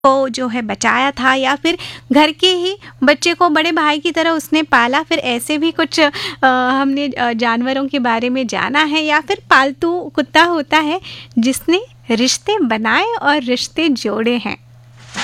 को जो है बचाया था, या फिर घर के ही बच्चे को बड़े भाई की तरह उसने पाला। फिर ऐसे भी कुछ हमने जानवरों के बारे में जाना है। या फिर पालतू कुत्ता होता है जिसने रिश्ते बनाए और रिश्ते जोड़े हैं।